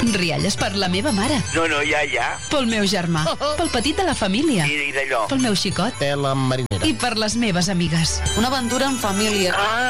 Rialles per la meva mare. No, ja. Pel meu germà. Pel petit de la família. I d'allò. Pel meu xicot. Tela marinera. I per les meves amigues. Una aventura en família. Ah,